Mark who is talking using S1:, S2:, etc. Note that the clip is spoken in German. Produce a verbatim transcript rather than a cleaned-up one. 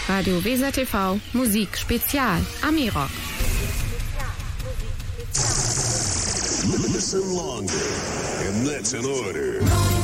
S1: Radio Weser T V Musik Spezial. Ami-Rock.
S2: Listen longer, and that's an order.